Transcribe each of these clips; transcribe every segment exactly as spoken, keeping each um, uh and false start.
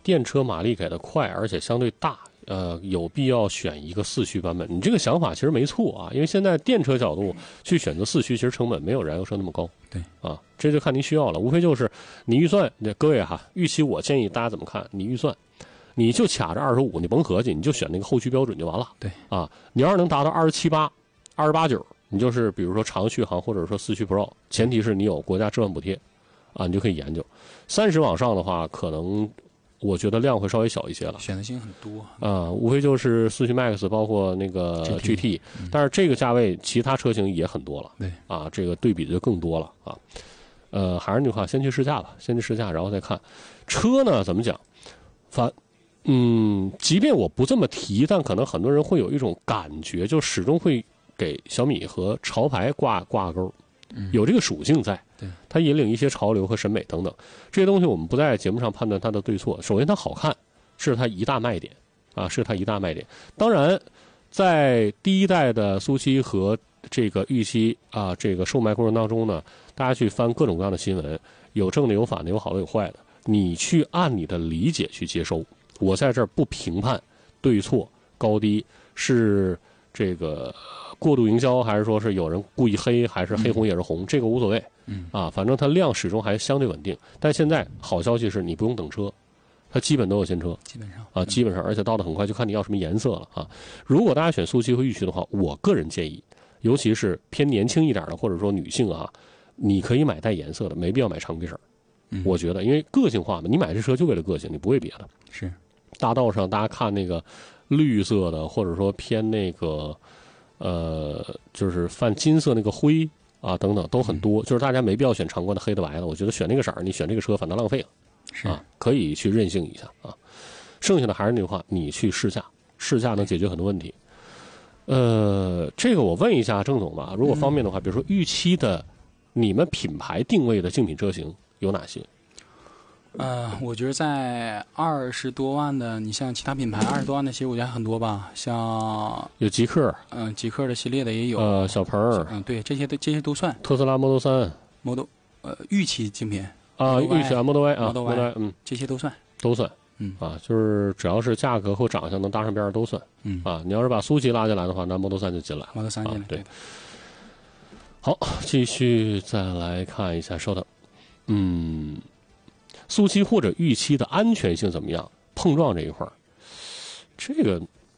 电车马力给的快，而且相对大，呃，有必要选一个四驱版本。你这个想法其实没错啊，因为现在电车角度去选择四驱，其实成本没有燃油车那么高。 对啊，这就看您需要了，无非就是你预算，各位哈，预期我建议大家怎么看？你预算，你就卡着二十五，你甭合计，你就选那个后驱标准就完了。 对啊， 你要是能达到二十七八、二十八九，你就是比如说长续航或者说四驱 Pro， 前提是你有国家置换补贴。啊，你就可以研究。三十往上的话，可能我觉得量会稍微小一些了， 选择性很多啊，无非就是四驱 Max， 包括那个 G T， 嗯、 但是这个价位其他车型也很多了， 对啊，这个对比的就更多了啊。呃，还是那句话，先去试驾吧，先去试驾，然后再看车呢怎么讲。反，嗯，即便我不这么提，但可能很多人会有一种感觉，就始终会给小米和潮牌挂挂钩。有这个属性在， 对， 它引领一些潮流和审美等等这些东西，我们不在节目上判断它的对错。首先，它好看是它一大卖点啊，是它一大卖点。当然，在第一代的苏七和这个预期啊，这个售卖过程当中呢，大家去翻各种各样的新闻，有正的，有反的，有好的，有坏的，你去按你的理解去接收。我在这儿不评判对错高低，是这个。过度营销，还是说是有人故意黑，还是黑红也是红，嗯、这个无所谓。 嗯啊，反正它量始终还相对稳定。但现在好消息是你不用等车，它基本都有新车， 基本上啊，基本上，而且到得很快，就看你要什么颜色了啊。如果大家选速七和预驱的话，我个人建议，尤其是偏年轻一点的，或者说女性啊，你可以买带颜色的，没必要买长皮色。 嗯， 我觉得，因为个性化嘛，你买这车就为了个性，你不为别的。 是， 大道上大家看那个绿色的，或者说偏那个。呃，就是泛金色那个灰啊，等等都很多，就是大家没必要选常规的黑的白的，我觉得选那个色儿，你选这个车反倒浪费了， 是啊，可以去任性一下啊。剩下的还是那句话，你去试驾，试驾能解决很多问题。呃，这个我问一下郑总吧，如果方便的话，比如说预期的你们品牌定位的竞品车型有哪些？ 呃，我觉得在二十多万的，你像其他品牌二十多万的，其实我觉得还很多吧，像有极客， 嗯、呃，极客的系列的也有， 呃，小鹏， 嗯，对，这些都这些都算。 特斯拉 Model 三 ，Model， 呃，预期竞品啊，预期啊 Model Y 啊 ，Model Y， 嗯， 这些都算， 都算， 嗯啊，就是只要是价格或长相能搭上边儿都算， 嗯啊，你要是把苏七拉进来的话，那 Model 三就进来 ，Model 三进来， 啊，对。好，继续再来看一下，稍等，嗯。苏七或者预期的安全性怎么样？碰撞这一块儿，这个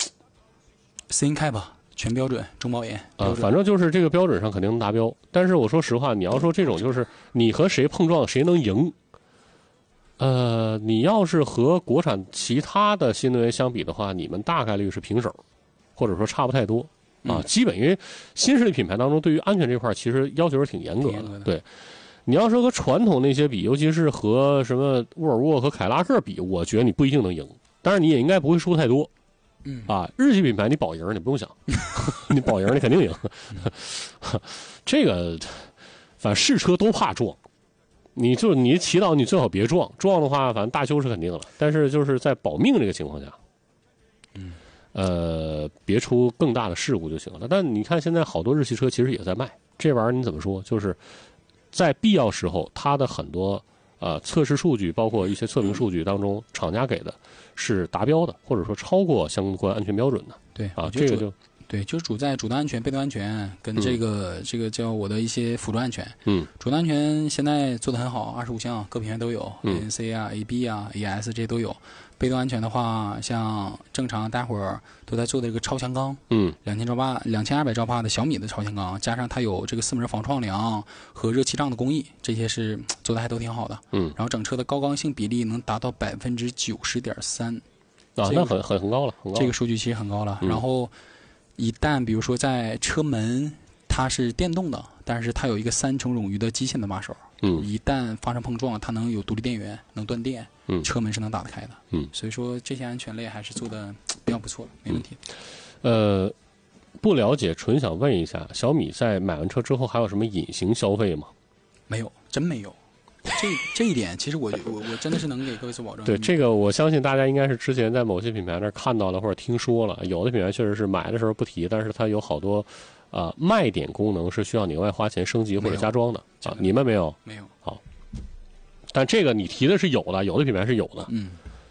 C N 开吧，全标准，中保研啊，反正就是这个标准上肯定能达标。但是我说实话，你要说这种就是你和谁碰撞谁能赢，呃，你要是和国产其他的新能源相比的话，你们大概率是平手，或者说差不太多啊。 嗯、 基本因为新势力品牌当中对于安全这块其实要求是挺严格的， 严格的对。你要说和传统那些比，尤其是和什么沃尔沃和凯拉克比，我觉得你不一定能赢，但是你也应该不会输太多。 嗯啊，日系品牌你保赢你不用想，你保赢你肯定赢。这个反正试车都怕撞，你就你祈祷你最好别撞，撞的话反正大修是肯定了，但是就是在保命这个情况下， 嗯， 呃，别出更大的事故就行了。但你看现在好多日系车其实也在卖这玩意儿，你怎么说？就是在必要时候，它的很多呃测试数据，包括一些测评数据当中，厂家给的是达标的，或者说超过相关安全标准的。 对啊，这个就对，就是主在主动安全、被动安全跟这个、嗯、这个叫我的一些辅助安全。 嗯， 主动安全现在做得很好，二十五项各品牌都有、 嗯、 ，A N C 啊、A B 啊、A S 这些都有。被动安全的话，像正常大伙儿都在做的这个超强钢， 嗯， 两千兆帕、两千二百兆帕的小米的超强钢，加上它有这个四门防撞梁和热气胀的工艺，这些是做的还都挺好的。 嗯， 然后整车的高刚性比例能达到百分之九十点三， 啊，那很很很高了，很高了。 这个数据其实很高了。 嗯、 然后一旦比如说在车门它是电动的，但是它有一个三重冗余的机械的把手。 嗯， 一旦发生碰撞，它能有独立电源，能断电， 嗯， 车门是能打得开的， 嗯， 所以说这些安全类还是做的比较不错，没问题。 嗯、呃，不了解，纯想问一下，小米在买完车之后还有什么隐形消费吗？ 没有，真没有。这这一点，其实我我我真的是能给各位做保证。 对这个，我相信大家应该是之前在某些品牌那儿看到了或者听说了，有的品牌确实是买的时候不提，但是它有好多啊、呃、卖点功能是需要你额外花钱升级或者加装的啊。你们没有？ 没有。 好。但这个你提的是有的，有的品牌是有的。 嗯，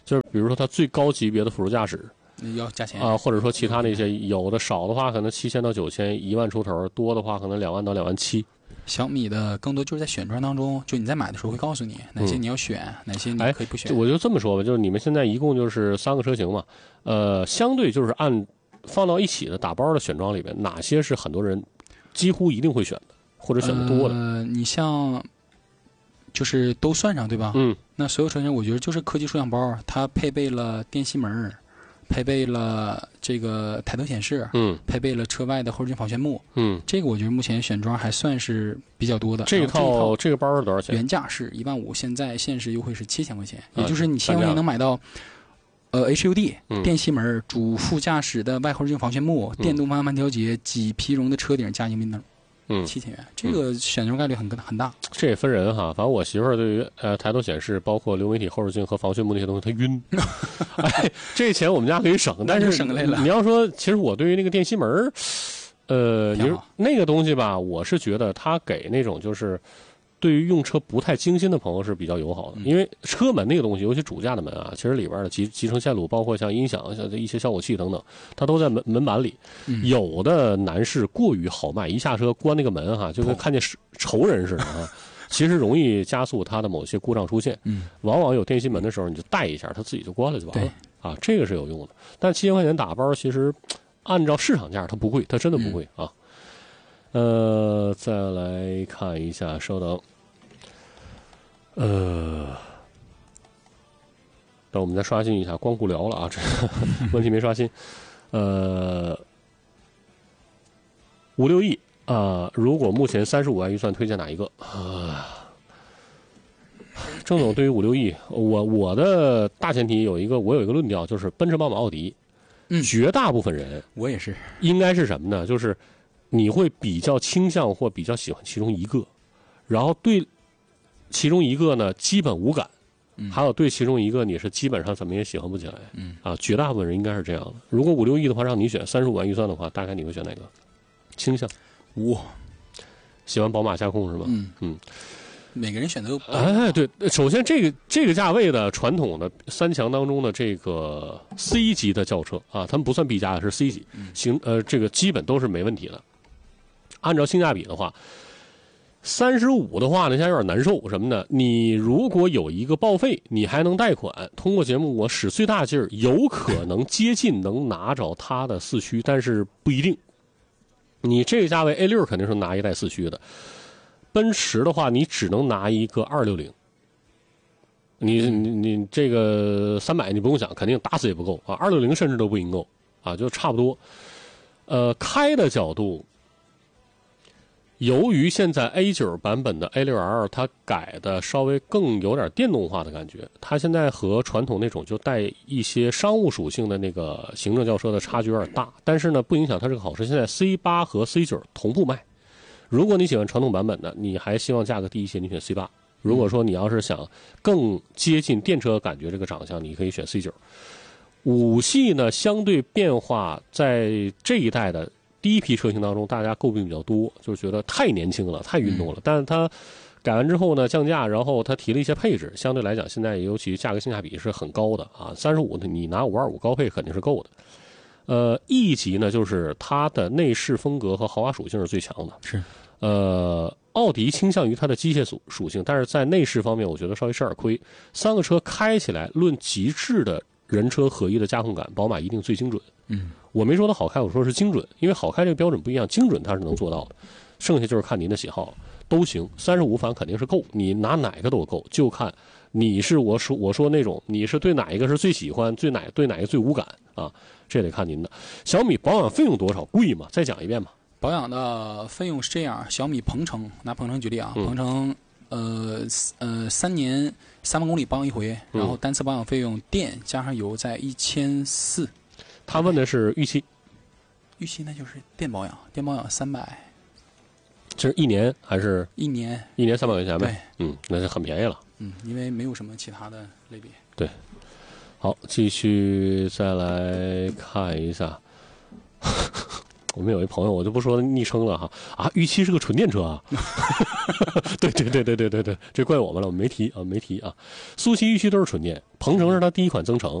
就是比如说它最高级别的辅助驾驶。 要加钱啊，或者说其他那些有的少的话可能七千到九千，一万出头；多的话可能两万到两万七。 小米的更多就是在选装当中，就你在买的时候会告诉你哪些你要选，嗯、哪些你可以不选。 我就这么说吧，就是你们现在一共就是三个车型嘛，呃，相对就是按放到一起的打包的选装里面，哪些是很多人几乎一定会选的，或者选的多的？ 呃，你像就是都算上对吧？ 嗯， 那所有车型我觉得就是科技摄像包，它配备了电吸门。配备了这个抬头显示， 嗯， 配备了车外的后视镜防眩目， 嗯， 这个我觉得目前选装还算是比较多的。 这套这个包是多少钱？ 原价是一万五，现在限时优惠是七千块钱，啊、也就是你七千块钱能买到，呃 H U D、嗯、电吸门、主副驾驶的外后视镜防眩目、嗯、电动方向盘调节、麂皮绒的车顶加迎宾灯。 嗯， 七千元，这个选中概率很很大。 这也分人哈，反正我媳妇儿对于呃抬头显示，包括流媒体后视镜和防眩目那些东西，她晕。哎，这钱我们家可以省，但是省累了。 你要说，其实我对于那个电吸门，呃，你说那个东西吧，我是觉得它给那种就是对于用车不太精心的朋友是比较友好的， 嗯、 因为车门那个东西，尤其主驾的门啊，其实里边的集集成线路，包括像音响、像一些效果器等等，它都在门门板里。 嗯、 有的男士过于豪迈，一下车关那个门哈，就跟看见仇人似的啊。其实容易加速它的某些故障出现。 嗯， 往往有电吸门的时候，你就带一下，它自己就关了就完了。啊，这个是有用的。但七千块钱打包，其实按照市场价，它不贵，它真的不贵啊。嗯、呃，再来看一下，稍等。呃，等我们再刷新一下，光顾聊了啊，这个问题没刷新。呃，五六亿啊，如果目前三十五万预算，推荐哪一个？啊，郑总对于五六亿，我我的大前提有一个，我有一个论调，就是奔驰、宝马、奥迪， 嗯， 绝大部分人我也是， 应该是什么呢？就是你会比较倾向或比较喜欢其中一个，然后对其中一个呢基本无感， 嗯， 还有对其中一个你是基本上怎么也喜欢不起来， 嗯啊，绝大部分人应该是这样的。如果五六亿的话，让你选三十五万预算的话，大概你会选哪个？倾向五， 喜欢宝马驾控是吗？ 嗯嗯。 每个人选择都不哎，对，首先这个这个价位的传统的三强当中的这个 C 级的轿车啊，他们不算 B 加，是 C 级，行，呃，这个基本都是没问题的。按照性价比的话，三十五的话呢，现在有点难受什么呢？你如果有一个报废，你还能贷款，通过节目我使最大劲儿，有可能接近能拿着它的四驱，但是不一定。你这个价位 A 六肯定是拿一代四驱的。奔驰的话，你只能拿一个二六零，你你你这个三百你不用想，肯定打死也不够啊，二六零甚至都不一定够啊，就差不多。呃，开的角度，由于现在 A 九 版本的 A 六 L 它改的稍微更有点电动化的感觉，它现在和传统那种就带一些商务属性的那个行政轿车的差距有点大，但是呢，不影响它这个好车。现在 C 八 和 C 九 同步卖。如果你喜欢传统版本的，你还希望价格低一些，你选 C 八。如果说你要是想更接近电车感觉这个长相，你可以选 C 九。五系呢，相对变化在这一代的第一批车型当中，大家诟病比较多，就是觉得太年轻了，太运动了。但是它改完之后呢，降价，然后它提了一些配置，相对来讲，现在尤其价格性价比是很高的啊。三十五你拿五二五高配肯定是够的。呃 ，E 级呢，就是它的内饰风格和豪华属性是最强的。 是。 呃，奥迪倾向于它的机械属属性，但是在内饰方面，我觉得稍微吃点亏。三个车开起来，论极致的人车合一的驾控感，宝马一定最精准。 嗯， 我没说它好开，我说是精准，因为好开这个标准不一样，精准它是能做到的，剩下就是看您的喜好，都行。三十五反正肯定是够，你拿哪个都够，就看你是我说我说那种，你是对哪一个是最喜欢，最哪对哪个最无感啊？这得看您的。小米保养费用多少？贵吗？再讲一遍吧。 保养的费用是这样，小米鹏程拿鹏程举例啊， 嗯、 鹏程呃呃三年三万公里保养一回，然后单次保养费用电加上油在一千四。 他问的是预期， 预期那就是电保养，电保养三百。 这是一年还是？ 一年， 一年三百块钱呗。 对， 嗯，那就很便宜了。 嗯，因为没有什么其他的类别。 对，好，继续再来看一下。 我们有一朋友，我就不说昵称了哈，啊，预期是个纯电车啊，对对对对对对对，这怪我们了，我们没提啊，没提啊。苏七、预期都是纯电，鹏程是它第一款增程，